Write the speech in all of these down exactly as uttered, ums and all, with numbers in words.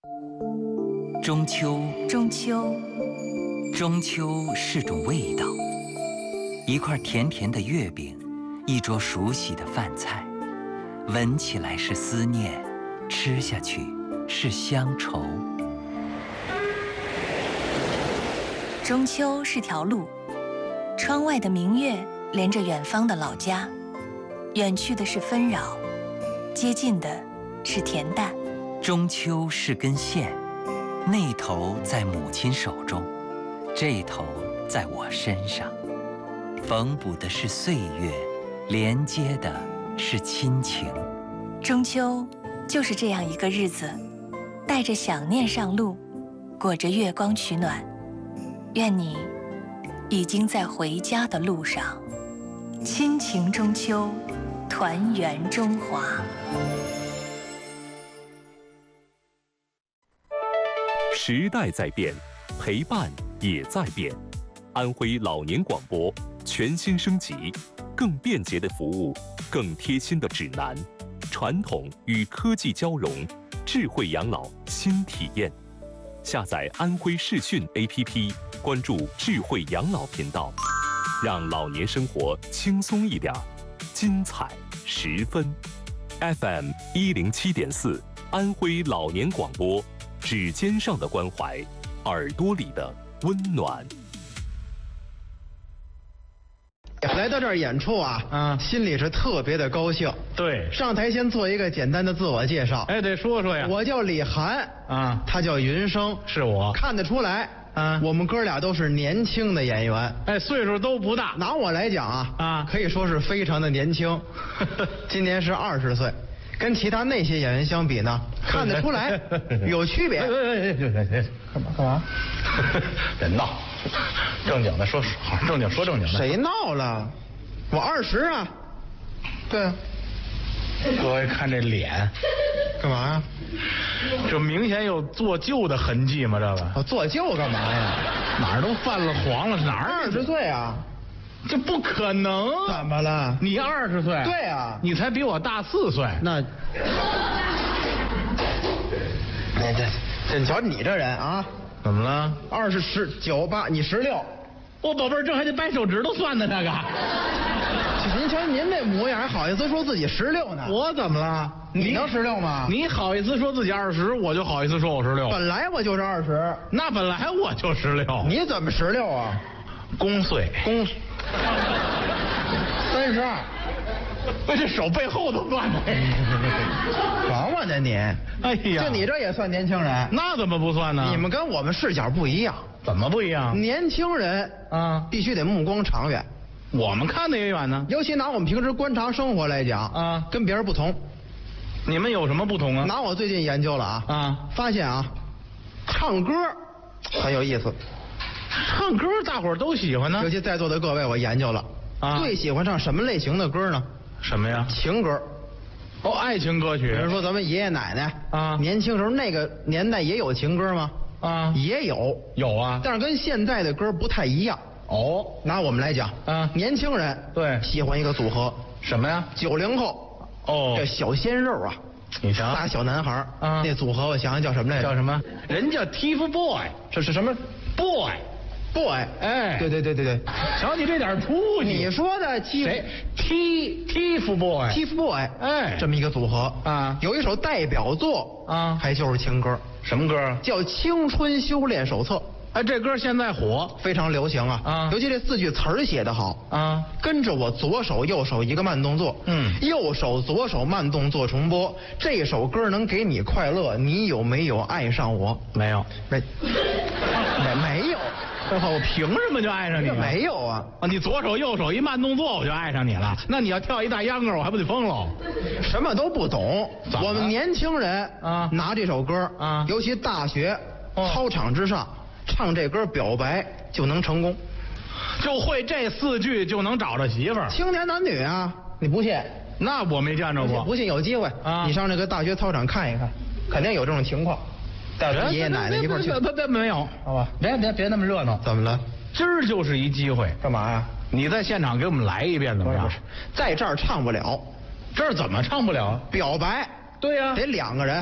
中秋， 中秋， 中秋是种味道，一块甜甜的月饼，一桌熟悉的饭菜，闻起来是思念，吃下去是乡愁。 中秋是条路，窗外的明月连着远方的老家，远去的是纷扰，接近的是恬淡。 中秋是根线，那头在母亲手中，这头在我身上，缝补的是岁月，连接的是亲情。 中秋就是这样一个日子，带着想念上路，裹着月光取暖。愿你已经在回家的路上，亲情中秋，团圆中华。 时代在变，陪伴也在变。安徽老年广播全新升级，更便捷的服务，更贴心的指南，传统与科技交融，智慧养老新体验。下载安徽视讯 A P P， 关注智慧养老频道，让老年生活轻松一点，精彩十分。F M 一零七点四，安徽老年广播，指尖上的关怀，耳朵里的温暖。 来到这儿演出啊，啊，心里是特别的高兴。 对， 上台先做一个简单的自我介绍。 哎，得说说呀。 我叫李涵啊， 他叫云生， 是我。 看得出来啊，我们哥俩都是年轻的演员。 哎，岁数都不大。 拿我来讲啊， 啊， 可以说是非常的年轻。今年是二十岁，跟其他那些演员相比呢，看得出来有区别。 哎哎哎哎，干嘛干嘛？人闹，正经的说好，正经说正经的。 谁闹了？我二十啊。对啊。 各位看这脸， 干嘛呀？ 这明显有做旧的痕迹吗？这个？ 我做旧干嘛呀？ 哪儿都泛了黄了，哪儿？ 二十岁啊。 这不可能！ 怎么了？ 你二十岁？ 对啊， 你才比我大四岁。 那，哎这这，你瞧你这人啊， 怎么了？ 二十十九八，你十六。 我宝贝儿，这还得掰手指头算呢，这个。 您瞧您这模样，还好意思说自己十六呢？ 我怎么了？ 你能十六吗？ 你好意思说自己二十，我就好意思说我十六。 本来我就是二十。 那本来我就十六。 你怎么十六啊？ 公岁。 公。三十二， 那这手背后都断了。 管我呢你！ 哎呀， 就你这也算年轻人？ 那怎么不算呢？ 你们跟我们视角不一样。 怎么不一样？ 年轻人啊，必须得目光长远。 我们看得也远呢。 尤其拿我们平时观察生活来讲啊，跟别人不同。 你们有什么不同啊？ 拿我最近研究了啊啊， 发现啊，唱歌很有意思。 唱歌大伙儿都喜欢呢， 尤其在座的各位，我研究了啊，最喜欢唱什么类型的歌呢？ 什么呀？ 情歌。 哦，爱情歌曲。 比如说咱们爷爷奶奶啊， 年轻时候那个年代也有情歌吗？ 啊， 也有， 有啊， 但是跟现在的歌不太一样。 哦， 拿我们来讲啊，年轻人对喜欢一个组合， 什么呀？ 九零后哦， 这小鲜肉啊。 你瞧， 仨小男孩啊， 那组合我想想叫什么来着？ 叫什么？人叫 TFBOY， 这是什么 ？Boy， boy， 哎， 对对对对对， 瞧你这点出息。 你说的 T 谁 T TFBOY，TFBOY， 哎，这么一个组合啊， 有一首代表作啊， 还就是情歌。 什么歌？ 叫《青春修炼手册》。 哎，这歌现在火， 非常流行啊！啊，尤其这四句词儿写得好啊。跟着我左手右手一个慢动作，嗯，右手左手慢动作重播。这首歌能给你快乐，你有没有爱上我？ 没有， 没，没没有。 我凭什么就爱上你？ 没有啊！ 啊，你左手右手一慢动作我就爱上你了？那你要跳一大秧歌，我还不得疯了？ 什么都不懂。我们年轻人啊，拿这首歌啊，尤其大学操场之上。唱这歌表白就能成功， 就会这四句就能找着媳妇儿。 青年男女啊，你不信？ 那我没见着过。 不信有机会啊，你上这个大学操场看一看，肯定有这种情况。带着爷爷奶奶一块儿去。 别别没有， 好吧？ 别别别那么热闹。 怎么了？ 今儿就是一机会。 干嘛呀？ 你在现场给我们来一遍怎么样？ 在这儿唱不了。 这儿怎么唱不了？ 表白。 对呀， 得两个人。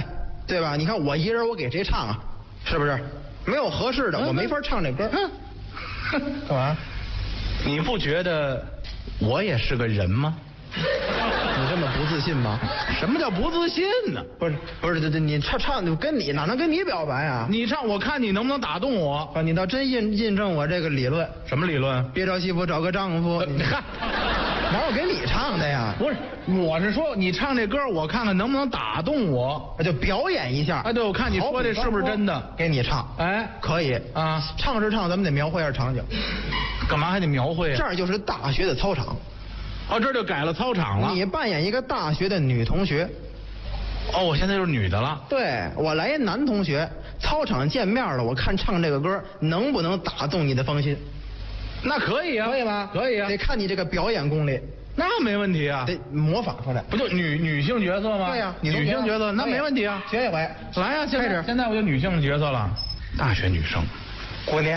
对吧？你看我一人我给谁唱啊？是不是？没有合适的，我没法唱这歌。干嘛？ 你不觉得我也是个人吗？ 你这么不自信吗？ 什么叫不自信呢？ 不是不是，这这你唱唱跟你哪能跟你表白啊？ 你唱，我看你能不能打动我。 啊，你倒真印印证我这个理论。 什么理论？ 别找媳妇找个丈夫。你看，哪有给你唱的呀？ 不是，我是说你唱这歌，我看看能不能打动我。 那就表演一下。 哎，对，我看你说这是不是真的？ 给你唱。 哎， 可以啊。 唱是唱，咱们得描绘一下场景。 干嘛还得描绘啊？ 这儿就是大学的操场。 哦，这就改了操场了。 你扮演一个大学的女同学。 哦，我现在就是女的了。 对，我来一男同学，操场见面了，我看唱这个歌能不能打动你的芳心？ 那可以啊， 可以吧？ 可以啊， 得看你这个表演功力。 那没问题啊， 得模仿出来。 不就女女性角色吗？ 对呀、啊， 女性角色那没问题啊， 学一回。 来呀、啊，现在现在我就女性角色了，大学女生， 姑娘。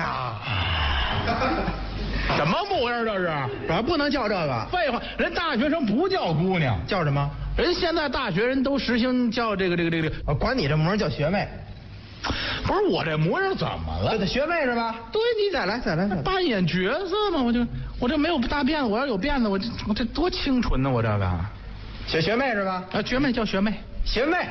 什么模样这是？ 咱不能叫这个。 废话，人大学生不叫姑娘， 叫什么？ 人现在大学人都实行叫这个这个这个。 我管你这模样叫学妹。 不是我这模样怎么了？ 这学妹是吧？ 对，你再来再来。 扮演角色嘛，我就我这没有大辫子，我要有辫子，我这我这多清纯呢，我这个。 学学妹是吧？ 啊，学妹叫学妹， 学妹。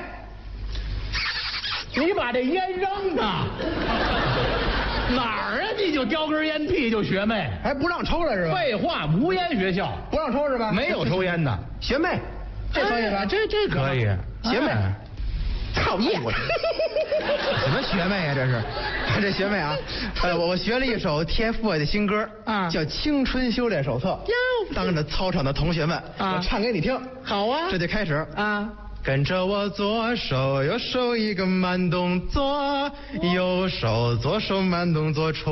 你把这烟扔啊！哪儿啊？你就叼根烟屁就学妹， 还不让抽了是吧？ 废话，无烟学校不让抽是吧？ 没有抽烟的学妹，这可以吧？ 哎、这这可以， 学妹。讨厌！ 什么学妹啊？这是， 这学妹啊，呃，我学了一首 T F boys 的新歌啊， 叫《青春修炼手册》。当着操场的同学们， 啊， 我唱给你听。 好啊， 这就开始啊。 跟着我左手右手一个慢动作，右手左手慢动作重。